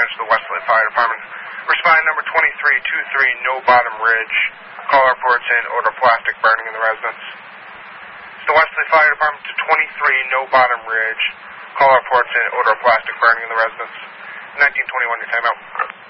attention to the Westlake Fire Department. Responding number 2323, No Bottom Ridge. Call reports in odor of plastic burning in the residence. It's the Westlake Fire Department to 23, No Bottom Ridge. Call reports in odor of plastic burning in the residence. 1921, your timeout.